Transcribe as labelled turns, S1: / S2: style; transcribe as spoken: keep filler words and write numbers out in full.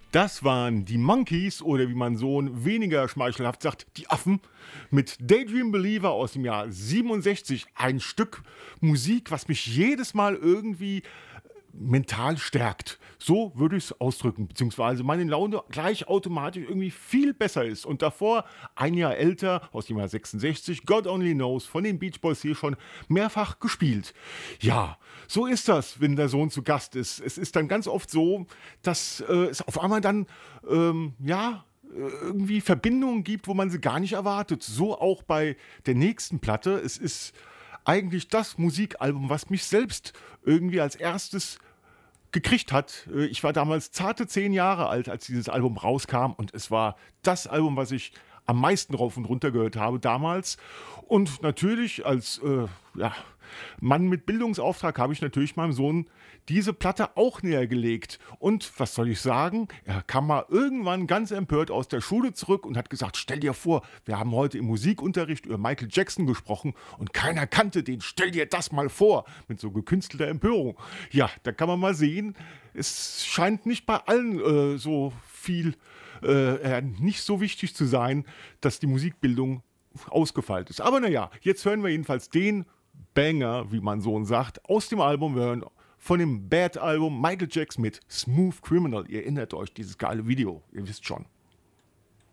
S1: Das waren die Monkeys oder wie man so weniger schmeichelhaft sagt, die Affen mit Daydream Believer aus dem Jahr siebenundsechzig. Ein Stück Musik, was mich jedes Mal irgendwie mental stärkt. So würde ich es ausdrücken, beziehungsweise meine Laune gleich automatisch irgendwie viel besser ist. Und davor, ein Jahr älter, aus dem Jahr sechsundsechzig, God Only Knows, von den Beach Boys hier schon mehrfach gespielt. Ja, so ist das, wenn der Sohn zu Gast ist. Es ist dann ganz oft so, dass äh, es auf einmal dann, ähm, ja, irgendwie Verbindungen gibt, wo man sie gar nicht erwartet. So auch bei der nächsten Platte. Es ist eigentlich das Musikalbum, was mich selbst irgendwie als erstes gekriegt hat. Ich war damals zarte zehn Jahre alt, als dieses Album rauskam, und es war das Album, was ich am meisten rauf und runter gehört habe damals. Und natürlich als äh, ja, Mann mit Bildungsauftrag habe ich natürlich meinem Sohn diese Platte auch näher gelegt. Und was soll ich sagen? Er kam mal irgendwann ganz empört aus der Schule zurück und hat gesagt, stell dir vor, wir haben heute im Musikunterricht über Michael Jackson gesprochen und keiner kannte den. Stell dir das mal vor, mit so gekünstelter Empörung. Ja, da kann man mal sehen, es scheint nicht bei allen äh, so viel, äh, nicht so wichtig zu sein, dass die Musikbildung ausgefeilt ist. Aber naja, jetzt hören wir jedenfalls den Banger, wie mein Sohn sagt, aus dem Album. Wir hören von dem Bad-Album Michael Jackson mit Smooth Criminal. Ihr erinnert euch, dieses geile Video, ihr wisst schon.